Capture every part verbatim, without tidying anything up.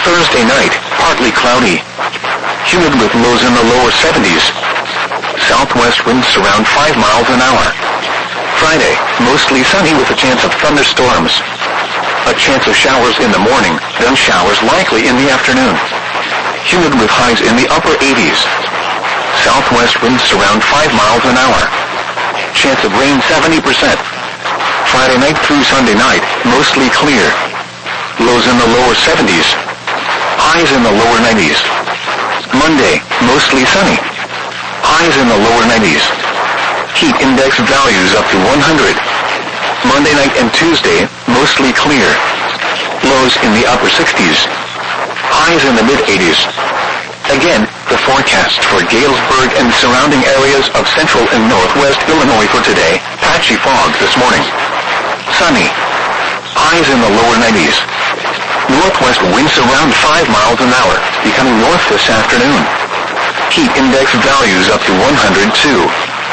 Thursday night, partly cloudy. Humid with lows in the lower seventies. Southwest winds around five miles an hour. Friday, mostly sunny with a chance of thunderstorms. A chance of showers in the morning, then showers likely in the afternoon. Humid with highs in the upper eighties. Southwest winds around five miles an hour. Chance of rain seventy percent. Friday night through Sunday night, mostly clear. Lows in the lower seventies. Highs in the lower nineties. Monday, mostly sunny. Highs in the lower nineties. Heat index values up to one hundred. Monday night and Tuesday, mostly clear. Lows in the upper sixties. Highs in the mid-eighties. Again, the forecast for Galesburg and surrounding areas of central and northwest Illinois for today, patchy fog this morning. Sunny. Highs in the lower nineties. Northwest winds around five miles an hour, becoming north this afternoon. Heat index values up to one hundred two.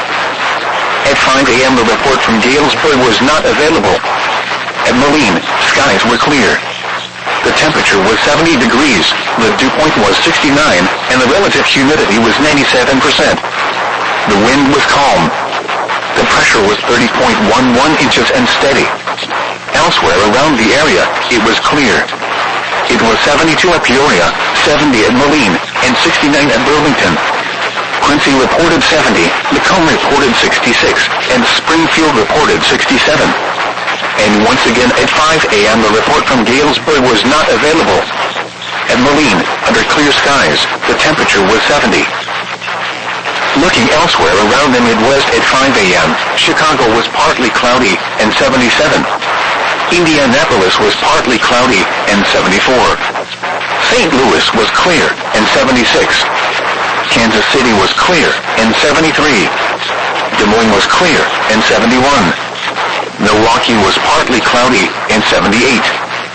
At five a.m. the report from Galesburg was not available. At Moline, skies were clear. The temperature was seventy degrees, the dew point was sixty-nine, and the relative humidity was ninety-seven percent. The wind was calm. The pressure was thirty point one one inches and steady. Elsewhere around the area, it was clear. It was seventy-two at Peoria, seventy at Moline, and sixty-nine at Burlington. Quincy reported seventy, Macomb reported sixty-six, and Springfield reported sixty-seven. And once again at five a.m. the report from Galesburg was not available. At Moline, under clear skies, the temperature was seventy. Looking elsewhere around the Midwest at five a.m., Chicago was partly cloudy and seventy-seven. Indianapolis was partly cloudy and seventy-four. Saint Louis was clear and seventy-six. Kansas City was clear and seventy-three. Des Moines was clear and seventy-one. Milwaukee was partly cloudy and seventy-eight.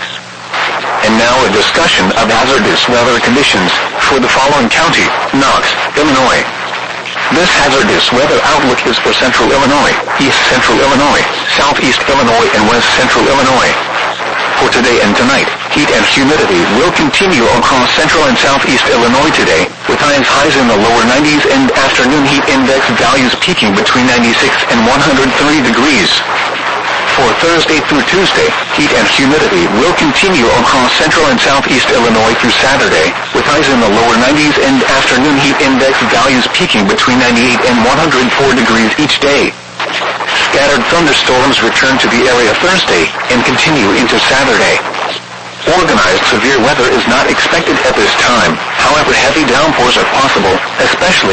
And now a discussion of hazardous weather conditions for the following county, Knox, Illinois. This hazardous weather outlook is for central Illinois, east central Illinois, southeast Illinois, and west central Illinois. For today and tonight, heat and humidity will continue across central and southeast Illinois today, with highs highs in the lower nineties and afternoon heat index values peaking between ninety-six and one hundred three degrees. For Thursday through Tuesday, heat and humidity will continue across central and southeast Illinois through Saturday, with highs in the lower nineties and afternoon heat index values peaking between ninety-eight and one hundred four degrees each day. Scattered thunderstorms return to the area Thursday and continue into Saturday. Organized severe weather is not expected at this time, however heavy downpours are possible, especially